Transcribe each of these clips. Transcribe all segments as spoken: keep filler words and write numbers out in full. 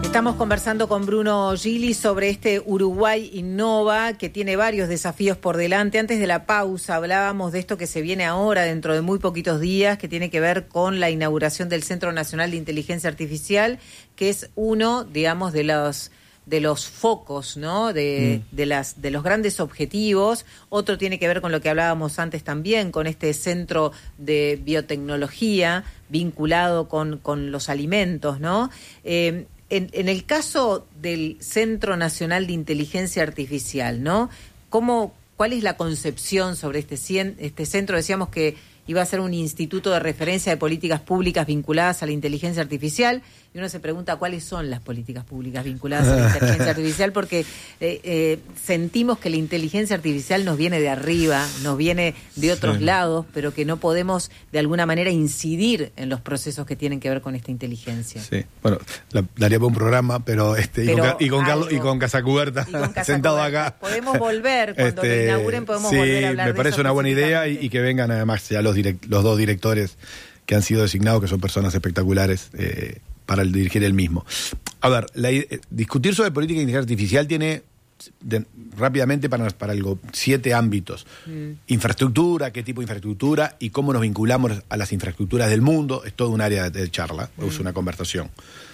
Estamos conversando con Bruno Gili sobre este Uruguay Innova, que tiene varios desafíos por delante. Antes de la pausa hablábamos de esto que se viene ahora, dentro de muy poquitos días, que tiene que ver con la inauguración del Centro Nacional de Inteligencia Artificial, que es uno, digamos, de los de los focos, ¿no? De, mm. de las de los grandes objetivos. Otro tiene que ver con lo que hablábamos antes también, con este centro de biotecnología vinculado con, con los alimentos, ¿no? Eh, En, en el caso del Centro Nacional de Inteligencia Artificial, ¿no? ¿Cómo, cuál es la concepción sobre este, este centro? Decíamos que iba a ser un instituto de referencia de políticas públicas vinculadas a la inteligencia artificial, y uno se pregunta cuáles son las políticas públicas vinculadas a la inteligencia artificial, porque eh, eh, sentimos que la inteligencia artificial nos viene de arriba, nos viene de otros sí. lados, pero que no podemos de alguna manera incidir en los procesos que tienen que ver con esta inteligencia. Sí, bueno, la, daría por un programa, pero este pero y, con, y con Carlos y con Casacuberta sentado acá. Podemos volver, cuando este, lo inauguren podemos sí, volver a hablar de eso. Me parece una buena idea y, y que vengan además ya los, direct, los dos directores que han sido designados, que son personas espectaculares, eh, para el dirigir el mismo. A ver, la, eh, discutir sobre política de inteligencia artificial tiene de, rápidamente para, para algo siete ámbitos. Mm. Infraestructura, qué tipo de infraestructura y cómo nos vinculamos a las infraestructuras del mundo, es todo un área de, de charla, mm. es una conversación.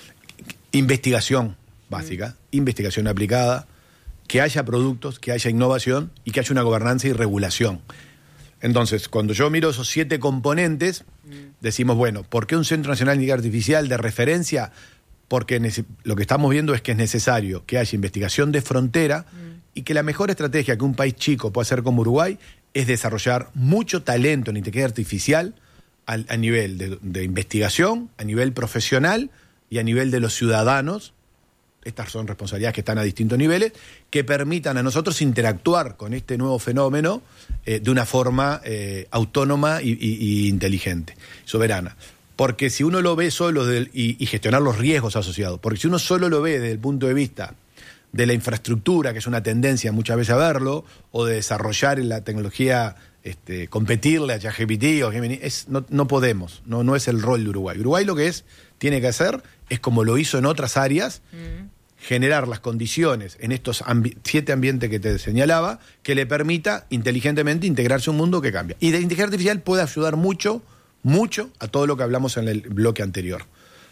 Investigación básica, mm. investigación aplicada, que haya productos, que haya innovación y que haya una gobernanza y regulación. Entonces, cuando yo miro esos siete componentes, decimos, bueno, ¿por qué un Centro Nacional de Inteligencia Artificial de referencia? Porque nece- lo que estamos viendo es que es necesario que haya investigación de frontera mm. y que la mejor estrategia que un país chico puede hacer como Uruguay es desarrollar mucho talento en inteligencia artificial a, a nivel de, de investigación, a nivel profesional y a nivel de los ciudadanos. Estas son responsabilidades que están a distintos niveles, que permitan a nosotros interactuar con este nuevo fenómeno eh, de una forma eh, autónoma y, y, y inteligente, soberana. Porque si uno lo ve solo del, y, y gestionar los riesgos asociados, porque si uno solo lo ve desde el punto de vista de la infraestructura, que es una tendencia muchas veces a verlo, o de desarrollar en la tecnología, este, competirle a ChatGPT o Gemini, es, no, no podemos, no, no es el rol de Uruguay. Uruguay lo que es, tiene que hacer, es como lo hizo en otras áreas, mm. generar las condiciones en estos ambi- siete ambientes que te señalaba, que le permita inteligentemente integrarse a un mundo que cambia. Y de inteligencia artificial puede ayudar mucho, mucho a todo lo que hablamos en el bloque anterior.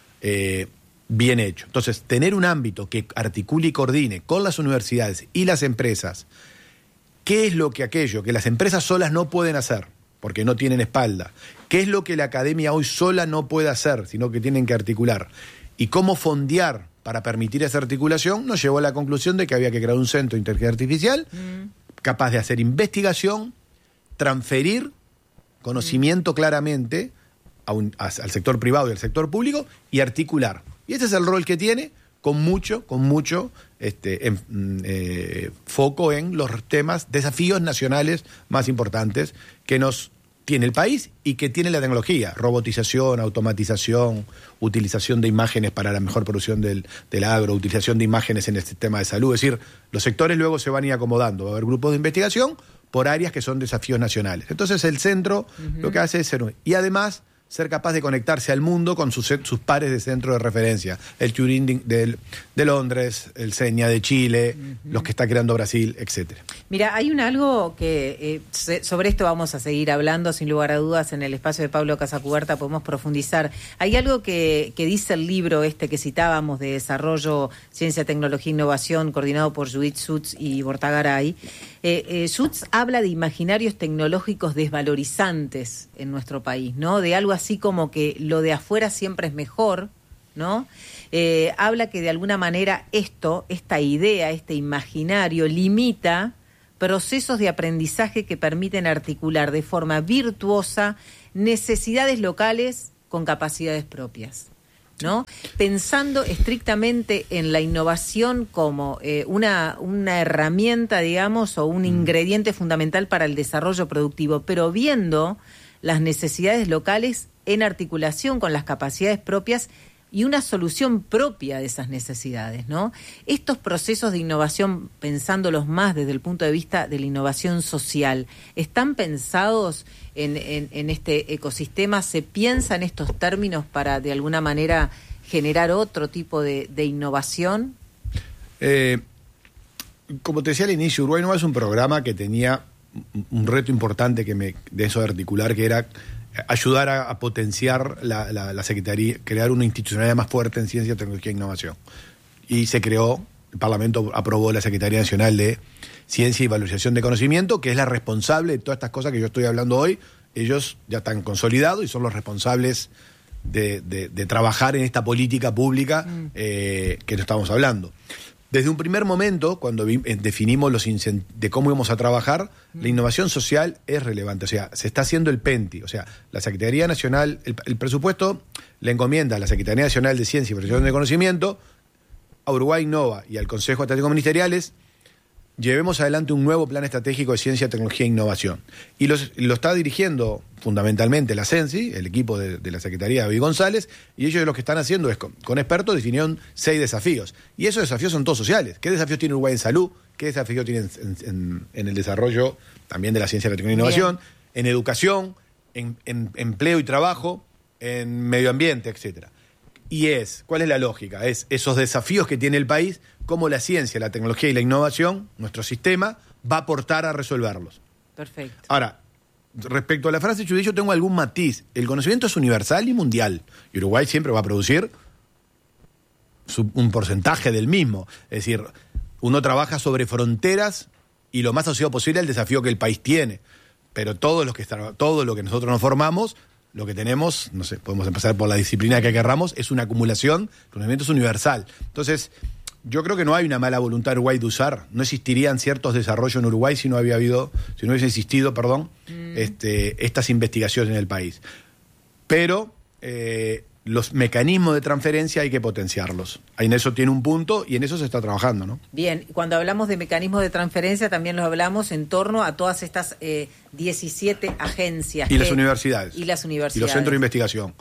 Eh, bien hecho. Entonces, tener un ámbito que articule y coordine con las universidades y las empresas, qué es lo que aquello que las empresas solas no pueden hacer, porque no tienen espalda, qué es lo que la academia hoy sola no puede hacer, sino que tienen que articular, y cómo fondear para permitir esa articulación, nos llevó a la conclusión de que había que crear un centro de inteligencia artificial mm. capaz de hacer investigación, transferir conocimiento mm. claramente a un, a, al sector privado y al sector público y articular. Y ese es el rol que tiene, con mucho, con mucho este, en, eh, foco en los temas, desafíos nacionales más importantes que nos tiene el país y que tiene la tecnología, robotización, automatización, utilización de imágenes para la mejor producción del, del agro, utilización de imágenes en el sistema de salud. Es decir, los sectores luego se van a ir acomodando. Va a haber grupos de investigación por áreas que son desafíos nacionales. Entonces el centro uh-huh. lo que hace es ser... Y además ser capaz de conectarse al mundo con sus, sus pares de centro de referencia. El Turing de, de Londres, el Seña de Chile, uh-huh. los que está creando Brasil, etcétera. Mira, hay un algo que eh, se, sobre esto vamos a seguir hablando, sin lugar a dudas, en el espacio de Pablo Casacuberta podemos profundizar. Hay algo que, que dice el libro este que citábamos de Desarrollo, Ciencia, Tecnología e Innovación, coordinado por Judith Schutz y Bortagaray. Eh, eh, Schutz habla de imaginarios tecnológicos desvalorizantes en nuestro país, ¿no? De algo así como que lo de afuera siempre es mejor, ¿no? Eh, habla que de alguna manera esto, esta idea, este imaginario, limita procesos de aprendizaje que permiten articular de forma virtuosa necesidades locales con capacidades propias, ¿no? Pensando estrictamente en la innovación como eh, una, una herramienta, digamos, o un mm. ingrediente fundamental para el desarrollo productivo, pero viendo las necesidades locales en articulación con las capacidades propias y una solución propia de esas necesidades, ¿no? Estos procesos de innovación, pensándolos más desde el punto de vista de la innovación social, ¿están pensados en, en, en este ecosistema? ¿Se piensa en estos términos para, de alguna manera, generar otro tipo de, de innovación? Eh, como te decía al inicio, Uruguay Nova es un programa que tenía un reto importante que me, de eso de articular, que era ayudar a, a potenciar la, la, la Secretaría, crear una institucionalidad más fuerte en ciencia, tecnología e innovación. Y se creó, el Parlamento aprobó la Secretaría Nacional de Ciencia y Valorización de Conocimiento, que es la responsable de todas estas cosas que yo estoy hablando hoy. Ellos ya están consolidados y son los responsables de, de, de trabajar en esta política pública mm. eh, que nos estamos hablando. Desde un primer momento, cuando vi, eh, definimos los incent- de cómo íbamos a trabajar, mm. la innovación social es relevante. O sea, se está haciendo el PENTI. O sea, la Secretaría Nacional, el, el presupuesto le encomienda a la Secretaría Nacional de Ciencia y Valorización de Conocimiento, a Uruguay Nova y al Consejo Estratégico Ministeriales, llevemos adelante un nuevo plan estratégico de ciencia, tecnología e innovación. Y los, lo está dirigiendo fundamentalmente la CENSI, el equipo de, de la Secretaría de David González, y ellos lo que están haciendo es, con, con expertos, definieron seis desafíos. Y esos desafíos son todos sociales. ¿Qué desafíos tiene Uruguay en salud? ¿Qué desafíos tiene en, en, en el desarrollo también de la ciencia, la tecnología e innovación? Bien. En educación, en, en empleo y trabajo, en medio ambiente, etcétera. Y es, ¿cuál es la lógica? Es esos desafíos que tiene el país, cómo la ciencia, la tecnología y la innovación, nuestro sistema, va a aportar a resolverlos. Perfecto. Ahora, respecto a la frase Chudillo, yo tengo algún matiz. El conocimiento es universal y mundial. Y Uruguay siempre va a producir su, un porcentaje del mismo. Es decir, uno trabaja sobre fronteras y lo más asociado posible al desafío que el país tiene. Pero todo lo que, todo lo que nosotros nos formamos, lo que tenemos, no sé, podemos empezar por la disciplina que querramos, es una acumulación, el conocimiento es universal. Entonces, yo creo que no hay una mala voluntad en Uruguay de usar, no existirían ciertos desarrollos en Uruguay si no había habido, si no hubiese existido, perdón, mm. este, estas investigaciones en el país. Pero eh, los mecanismos de transferencia hay que potenciarlos. En eso tiene un punto y en eso se está trabajando, ¿no? Bien, cuando hablamos de mecanismos de transferencia también los hablamos en torno a todas estas eh, diecisiete agencias. Y que, las universidades. Y las universidades. Y los centros de investigación.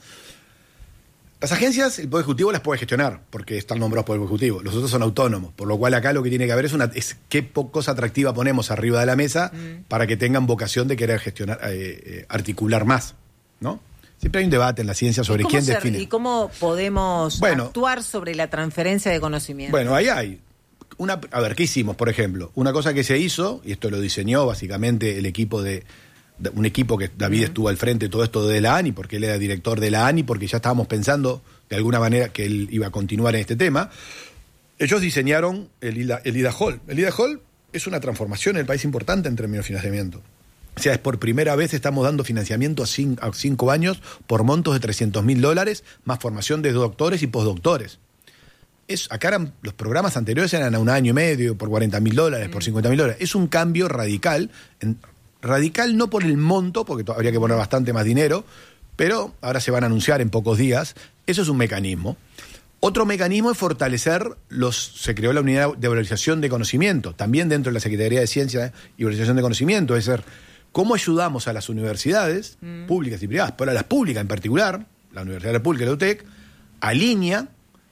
Las agencias, el Poder Ejecutivo las puede gestionar, porque están nombrados por el Poder Ejecutivo. Los otros son autónomos, por lo cual acá lo que tiene que haber es, una, es qué cosa atractiva ponemos arriba de la mesa mm. para que tengan vocación de querer gestionar, eh, eh, articular más, ¿no? Siempre hay un debate en la ciencia sobre quién se, define. ¿Y cómo podemos bueno, actuar sobre la transferencia de conocimiento? Bueno, ahí hay. Una, a ver, ¿qué hicimos, por ejemplo? Una cosa que se hizo, y esto lo diseñó básicamente el equipo de... un equipo que David uh-huh. estuvo al frente de todo esto de la ANI, porque él era director de la ANI, porque ya estábamos pensando de alguna manera que él iba a continuar en este tema. Ellos diseñaron el IDA, el IDA Hall. El IDA Hall es una transformación en el país importante en términos de financiamiento. O sea, es por primera vez estamos dando financiamiento a cinco, a cinco años por montos de trescientos mil dólares, más formación de doctores y postdoctores. Es, acá eran, los programas anteriores eran a un año y medio, por cuarenta mil dólares, mm. por cincuenta mil dólares. Es un cambio radical, en, radical no por el monto, porque habría que poner bastante más dinero, pero ahora se van a anunciar en pocos días. Eso es un mecanismo. Otro mecanismo es fortalecer los... Se creó la unidad de valorización de conocimiento, también dentro de la Secretaría de Ciencia y Valorización de Conocimiento, es decir, cómo ayudamos a las universidades mm. públicas y privadas, pero a las públicas en particular, la Universidad de la República y la U T E C, alinea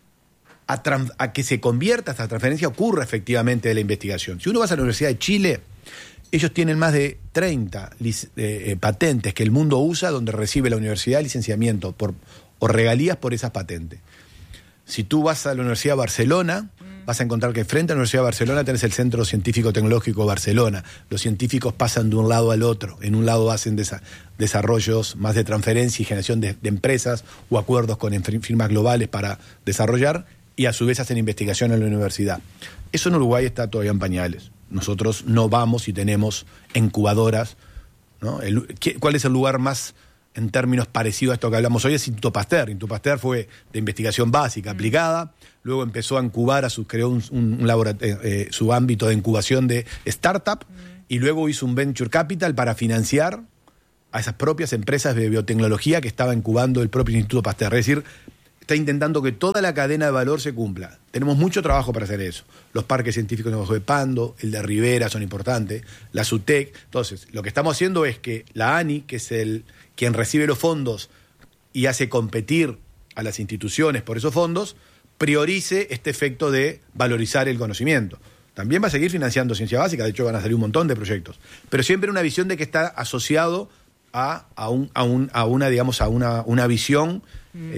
a, trans, a que se convierta esta transferencia, ocurra efectivamente de la investigación. Si uno va a la Universidad de Chile, ellos tienen más de treinta eh, patentes que el mundo usa, donde recibe la universidad licenciamiento por, o regalías por esas patentes. Si tú vas a la Universidad de Barcelona, mm. vas a encontrar que frente a la Universidad de Barcelona tenés el Centro Científico Tecnológico de Barcelona. Los científicos pasan de un lado al otro. En un lado hacen desa- desarrollos más de transferencia y generación de, de empresas o acuerdos con firmas globales para desarrollar, y a su vez hacen investigación en la universidad. Eso en Uruguay está todavía en pañales. Nosotros no vamos y tenemos incubadoras, ¿no? El, ¿qué, ¿Cuál es el lugar más, en términos parecidos a esto que hablamos hoy? Es Instituto Pasteur. Instituto Pasteur fue de investigación básica, mm. aplicada, luego empezó a incubar, a su, creó un, un, un laboratorio, eh, su ámbito de incubación de startup, mm. y luego hizo un venture capital para financiar a esas propias empresas de biotecnología que estaba incubando el propio Instituto Pasteur. Es decir, está intentando que toda la cadena de valor se cumpla. Tenemos mucho trabajo para hacer eso. Los parques científicos de Bajo de Pando, el de Rivera son importantes, la S U T E C. Entonces, lo que estamos haciendo es que la ANI, que es el quien recibe los fondos y hace competir a las instituciones por esos fondos, priorice este efecto de valorizar el conocimiento. También va a seguir financiando ciencia básica, de hecho van a salir un montón de proyectos, pero siempre una visión de que está asociado a, a, un, a, un, a una, digamos, a una, una visión mm. eh,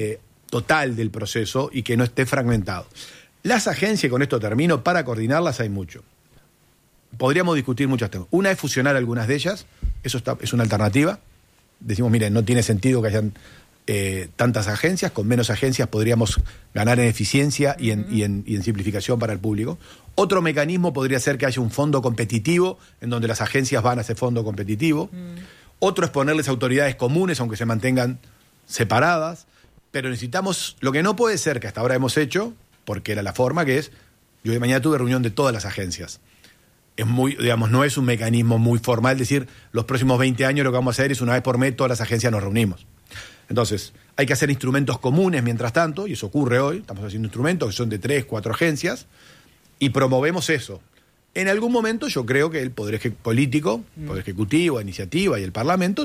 total del proceso y que no esté fragmentado. Las agencias, con esto termino, para coordinarlas hay mucho. Podríamos discutir muchos temas. Una es fusionar algunas de ellas, eso está, es una alternativa. Decimos, miren, no tiene sentido que hayan eh, tantas agencias, con menos agencias podríamos ganar en eficiencia y en, uh-huh. y, en, y en simplificación para el público. Otro mecanismo podría ser que haya un fondo competitivo, en donde las agencias van a ese fondo competitivo. Uh-huh. Otro es ponerles autoridades comunes, aunque se mantengan separadas. Pero necesitamos, lo que no puede ser, que hasta ahora hemos hecho, porque era la forma, que es, yo de mañana tuve reunión de todas las agencias. Es muy, digamos, no es un mecanismo muy formal decir, los próximos veinte años lo que vamos a hacer es una vez por mes todas las agencias nos reunimos. Entonces, hay que hacer instrumentos comunes mientras tanto, y eso ocurre hoy, estamos haciendo instrumentos que son de tres, cuatro agencias, y promovemos eso. En algún momento yo creo que el Poder Eje- Político, el Poder Ejecutivo, la Iniciativa y el Parlamento,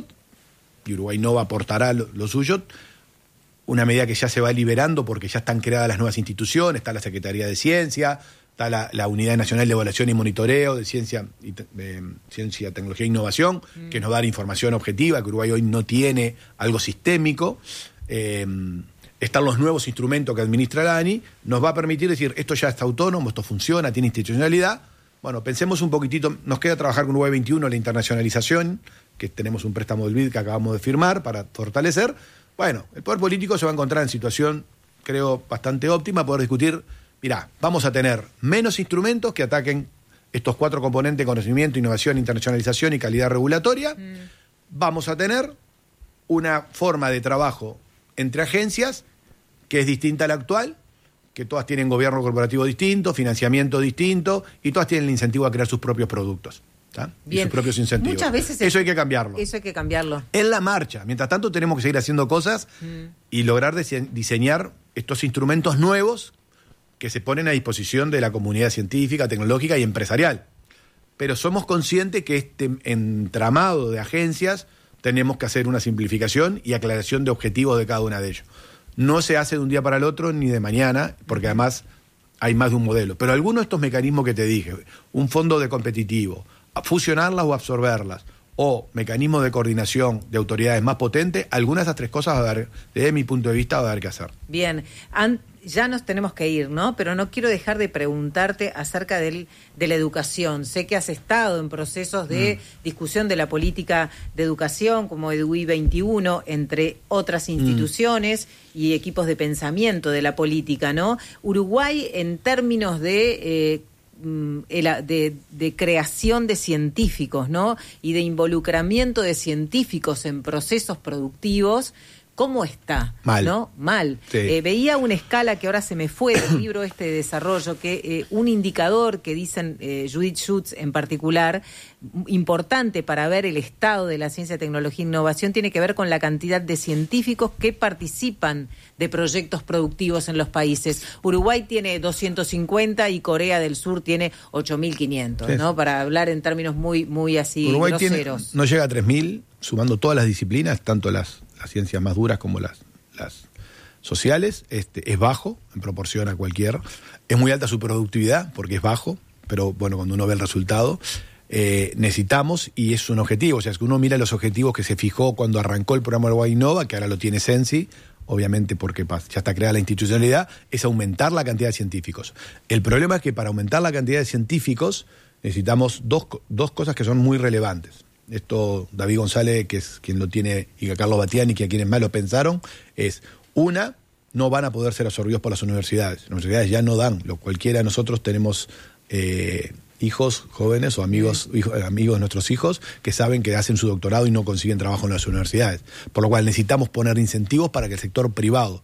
y Uruguay Nova aportará lo, lo suyo, una medida que ya se va liberando porque ya están creadas las nuevas instituciones, está la Secretaría de Ciencia, está la, la Unidad Nacional de Evaluación y Monitoreo de Ciencia, y te, de Ciencia, Tecnología e Innovación, mm. que nos va a dar información objetiva, que Uruguay hoy no tiene algo sistémico. Eh, están los nuevos instrumentos que administra la ANI, nos va a permitir decir, esto ya está autónomo, esto funciona, tiene institucionalidad. Bueno, pensemos un poquitito, nos queda trabajar con Uruguay veintiuno, la internacionalización, que tenemos un préstamo del B I D que acabamos de firmar para fortalecer. Bueno, el poder político se va a encontrar en situación, creo, bastante óptima, poder discutir, mirá, vamos a tener menos instrumentos que ataquen estos cuatro componentes: conocimiento, innovación, internacionalización y calidad regulatoria. Mm. Vamos a tener una forma de trabajo entre agencias que es distinta a la actual, que todas tienen gobierno corporativo distinto, financiamiento distinto, y todas tienen el incentivo a crear sus propios productos. Y sus propios incentivos. Muchas veces eso hay que cambiarlo. Eso hay que cambiarlo. En la marcha. Mientras tanto tenemos que seguir haciendo cosas mm. y lograr dise- diseñar estos instrumentos nuevos que se ponen a disposición de la comunidad científica, tecnológica y empresarial. Pero somos conscientes que este entramado de agencias tenemos que hacer una simplificación y aclaración de objetivos de cada una de ellos. No se hace de un día para el otro ni de mañana, porque además hay más de un modelo. Pero algunos de estos mecanismos que te dije, un fondo de competitivo, fusionarlas o absorberlas, o mecanismos de coordinación de autoridades más potentes, algunas de esas tres cosas, va a haber, desde mi punto de vista, va a haber que hacer. Bien, An- ya nos tenemos que ir, ¿no? Pero no quiero dejar de preguntarte acerca del, de la educación. Sé que has estado en procesos de mm. discusión de la política de educación, como EDUI veintiuno, entre otras instituciones mm. y equipos de pensamiento de la política, ¿no? Uruguay, en términos de... Eh, De, de creación de científicos, ¿no? Y de involucramiento de científicos en procesos productivos, ¿cómo está? Mal. ¿No? Mal. Sí. Eh, veía una escala que ahora se me fue del libro este de desarrollo, que eh, un indicador que dicen eh, Judith Schutz en particular, importante para ver el estado de la ciencia, tecnología e innovación, tiene que ver con la cantidad de científicos que participan de proyectos productivos en los países. Uruguay tiene doscientos cincuenta y Corea del Sur tiene ocho mil quinientos, sí. ¿no? Para hablar en términos muy, muy así Uruguay groseros. Tiene, no llega a tres mil, sumando todas las disciplinas, tanto las, las ciencias más duras como las, las sociales. Este, es bajo en proporción a cualquier. Es muy alta su productividad, porque es bajo, pero bueno, cuando uno ve el resultado... Eh, necesitamos, y es un objetivo, o sea, es que uno mira los objetivos que se fijó cuando arrancó el programa Uruguay Innova, que ahora lo tiene Sensi, obviamente porque ya está creada la institucionalidad, es aumentar la cantidad de científicos. El problema es que para aumentar la cantidad de científicos necesitamos dos, dos cosas que son muy relevantes. Esto David González, que es quien lo tiene, y Carlos Batiani, que a quienes más lo pensaron, es una, no van a poder ser absorbidos por las universidades. Las universidades ya no dan, lo cualquiera de nosotros tenemos... Eh, hijos jóvenes o amigos, hijos, amigos de nuestros hijos que saben que hacen su doctorado y no consiguen trabajo en las universidades. Por lo cual necesitamos poner incentivos para que el sector privado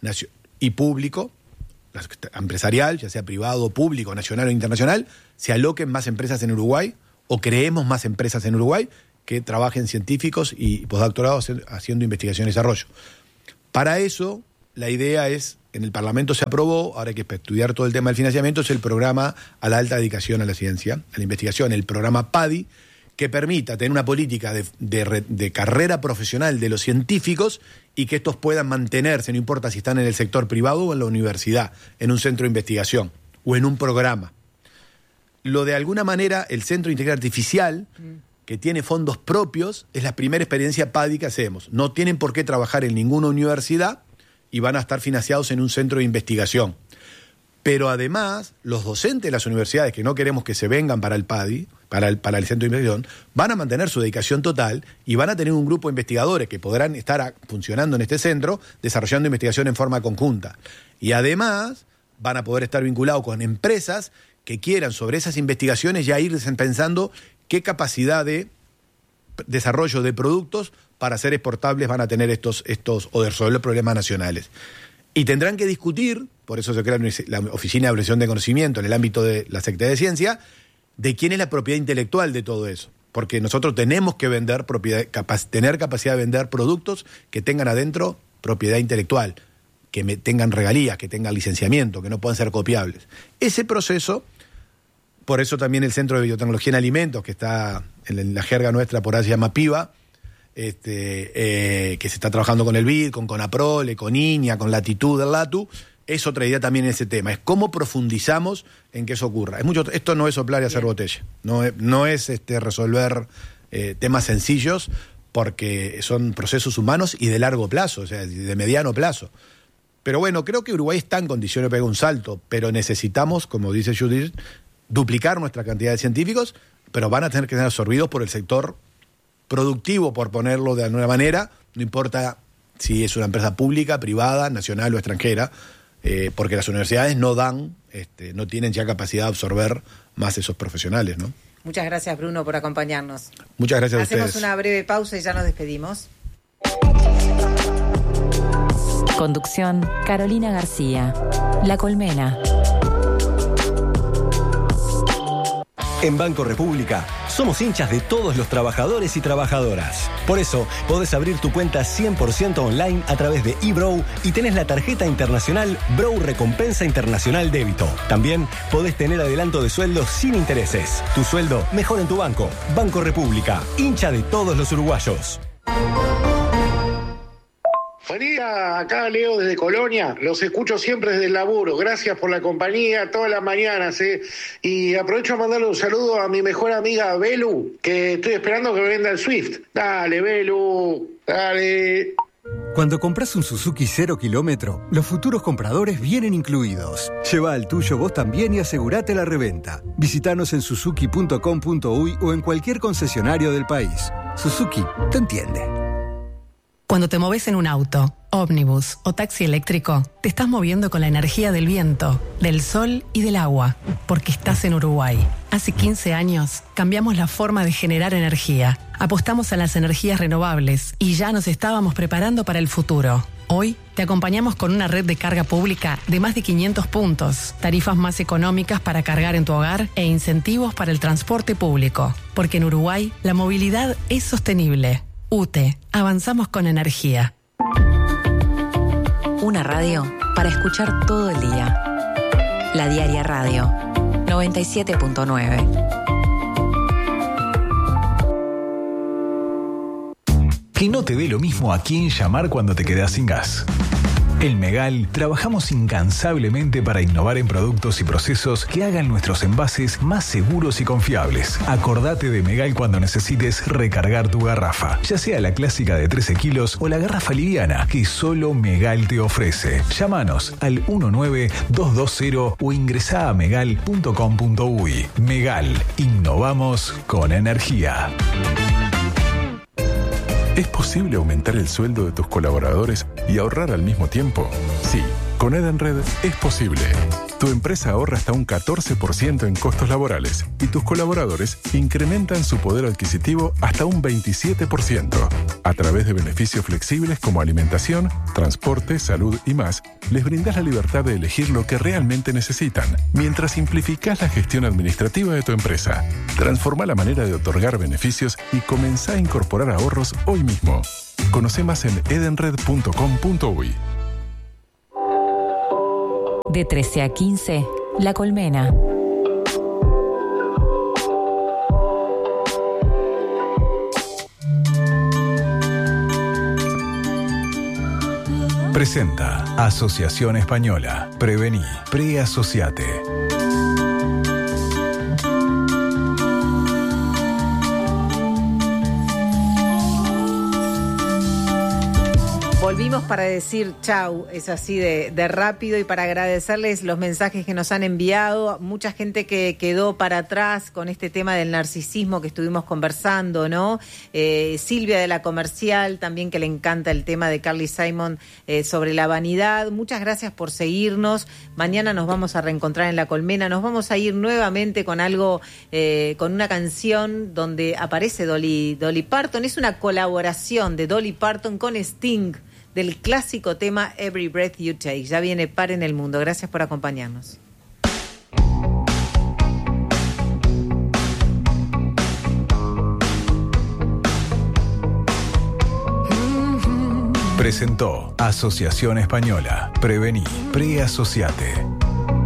y público, empresarial, ya sea privado, público, nacional o internacional, se aloquen más empresas en Uruguay o creemos más empresas en Uruguay que trabajen científicos y postdoctorados haciendo investigación y desarrollo. Para eso, la idea es... En el Parlamento se aprobó, ahora hay que estudiar todo el tema del financiamiento, es el programa a la alta dedicación a la ciencia, a la investigación, el programa PADI, que permita tener una política de, de, de carrera profesional de los científicos y que estos puedan mantenerse, no importa si están en el sector privado o en la universidad, en un centro de investigación o en un programa. Lo de alguna manera, el Centro de Inteligencia Artificial, que tiene fondos propios, es la primera experiencia PADI que hacemos. No tienen por qué trabajar en ninguna universidad, y van a estar financiados en un centro de investigación. Pero además, los docentes de las universidades, que no queremos que se vengan para el P A D I, para el, para el centro de investigación, van a mantener su dedicación total y van a tener un grupo de investigadores que podrán estar a, funcionando en este centro, desarrollando investigación en forma conjunta. Y además, van a poder estar vinculados con empresas que quieran sobre esas investigaciones ya ir pensando qué capacidad de desarrollo de productos para ser exportables van a tener estos, estos o de resolver problemas nacionales. Y tendrán que discutir, por eso se crea la Oficina de Evaluación de Conocimiento en el ámbito de la Secretaría de Ciencia, de quién es la propiedad intelectual de todo eso. Porque nosotros tenemos que vender propiedad, capac- tener capacidad de vender productos que tengan adentro propiedad intelectual, que me, tengan regalías, que tengan licenciamiento, que no puedan ser copiables. Ese proceso, por eso también el Centro de Biotecnología en Alimentos, que está en la jerga nuestra, por ahí se llama PIBA, Este, eh, que se está trabajando con el B I D, con Conaprole, con INIA, con Latitud del LATU, es otra idea también en ese tema, es cómo profundizamos en que eso ocurra. Es mucho, esto no es soplar y hacer Bien. botella, no es, no es este, resolver eh, temas sencillos, porque son procesos humanos y de largo plazo, o sea, de mediano plazo. Pero bueno, creo que Uruguay está en condiciones de pegar un salto, pero necesitamos, como dice Judith, duplicar nuestra cantidad de científicos, pero van a tener que ser absorbidos por el sector productivo, por ponerlo de alguna manera, no importa si es una empresa pública, privada, nacional o extranjera, eh, porque las universidades no dan, este, no tienen ya capacidad de absorber más esos profesionales, ¿no? Muchas gracias, Bruno, por acompañarnos. Muchas gracias a Hacemos ustedes. Hacemos una breve pausa y ya nos despedimos. Conducción, Carolina García. La Colmena. En Banco República somos hinchas de todos los trabajadores y trabajadoras. Por eso, podés abrir tu cuenta cien por ciento online a través de eBrow y tenés la tarjeta internacional Brow Recompensa Internacional Débito. También podés tener adelanto de sueldo sin intereses. Tu sueldo mejor en tu banco. Banco República, hincha de todos los uruguayos. María, acá Leo desde Colonia, los escucho siempre desde el laburo, gracias por la compañía todas las mañanas, ¿eh? Y aprovecho a mandarle un saludo a mi mejor amiga Belu, que estoy esperando que me venda el Swift. Dale, Belu, dale. Cuando compras un Suzuki cero kilómetro, los futuros compradores vienen incluidos. Lleva al tuyo vos también y asegurate la reventa. Visítanos en suzuki punto com punto uy o en cualquier concesionario del país. Suzuki te entiende. Cuando te moves en un auto, ómnibus o taxi eléctrico, te estás moviendo con la energía del viento, del sol y del agua, porque estás en Uruguay. Hace quince años cambiamos la forma de generar energía, apostamos a las energías renovables y ya nos estábamos preparando para el futuro. Hoy te acompañamos con una red de carga pública de más de quinientos puntos, tarifas más económicas para cargar en tu hogar e incentivos para el transporte público, porque en Uruguay la movilidad es sostenible. U T E, avanzamos con energía. Una radio para escuchar todo el día. La Diaria Radio, noventa y siete punto nueve. Que no te dé lo mismo a quién llamar cuando te quedás sin gas. En Megal trabajamos incansablemente para innovar en productos y procesos que hagan nuestros envases más seguros y confiables. Acordate de Megal cuando necesites recargar tu garrafa, ya sea la clásica de trece kilos o la garrafa liviana que solo Megal te ofrece. Llámanos al uno nueve dos dos cero o ingresá a megal punto com punto uy. Megal, innovamos con energía. ¿Es posible aumentar el sueldo de tus colaboradores y ahorrar al mismo tiempo? Sí, con Edenred es posible. Tu empresa ahorra hasta un catorce por ciento en costos laborales y tus colaboradores incrementan su poder adquisitivo hasta un veintisiete por ciento. A través de beneficios flexibles como alimentación, transporte, salud y más, les brindas la libertad de elegir lo que realmente necesitan, mientras simplificás la gestión administrativa de tu empresa. Transforma la manera de otorgar beneficios y comenzá a incorporar ahorros hoy mismo. Conoce más en edenred punto com punto uy. De trece a quince, La Colmena. Presenta Asociación Española. Prevení. Preasociate. Volvimos para decir chau, es así de, de rápido, y para agradecerles los mensajes que nos han enviado. Mucha gente que quedó para atrás con este tema del narcisismo que estuvimos conversando, ¿no? Eh, Silvia de la Comercial, también, que le encanta el tema de Carly Simon eh, sobre la vanidad. Muchas gracias por seguirnos. Mañana nos vamos a reencontrar en La Colmena. Nos vamos a ir nuevamente con algo, eh, con una canción donde aparece Dolly, Dolly Parton. Es una colaboración de Dolly Parton con Sting, del clásico tema Every Breath You Take. Ya viene Par en el Mundo. Gracias por acompañarnos. Presentó Asociación Española. Prevení, preasociate.